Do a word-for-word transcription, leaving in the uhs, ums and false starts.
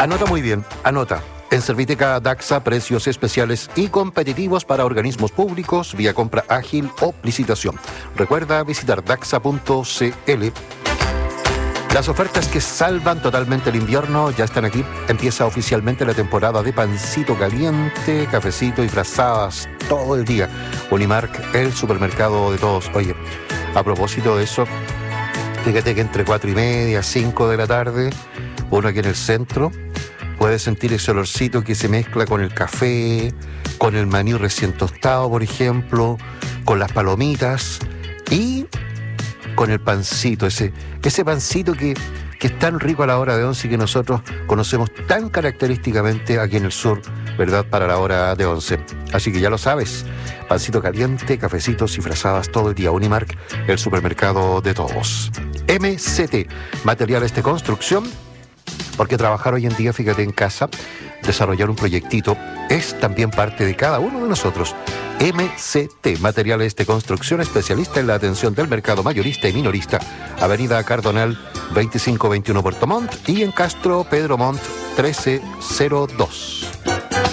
Anota muy bien, anota. En Serviteca Daxa, precios especiales y competitivos para organismos públicos vía compra ágil o licitación. Recuerda visitar daxa punto c l. Las ofertas que salvan totalmente el invierno ya están aquí. Empieza oficialmente la temporada de pancito caliente, cafecito y frazadas todo el día. Unimark, el supermercado de todos. Oye, a propósito de eso, fíjate que entre cuatro y media, cinco de la tarde, uno aquí en el centro puede sentir ese olorcito que se mezcla con el café, con el maní recién tostado, por ejemplo, con las palomitas y con el pancito, ese, ese pancito que, que es tan rico a la hora de once y que nosotros conocemos tan característicamente aquí en el sur, ¿verdad? Para la hora de once. Así que ya lo sabes, pancito caliente, cafecitos y frazadas todo el día. Unimark, el supermercado de todos. M C T, materiales de construcción, porque trabajar hoy en día, fíjate, en casa, desarrollar un proyectito, es también parte de cada uno de nosotros. M C T, materiales de construcción, especialista en la atención del mercado mayorista y minorista. Avenida Cardonal veinticinco veintiuno Puerto Montt y en Castro Pedro Montt trece cero dos.